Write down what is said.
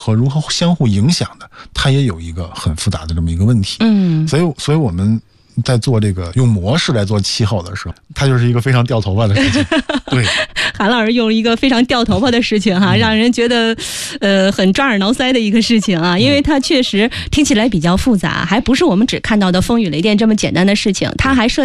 和如何相互影响的，它也有一个很复杂的这么一个问题。所以我们在做这个用模式来做气候的时候，它就是一个非常掉头发的事情。对， 韩老师用一个非常掉头发的事情哈，让人觉得很抓耳挠腮的一个事情啊，因为它确实听起来比较复杂，还不是我们只看到的风雨雷电这么简单的事情，它还涉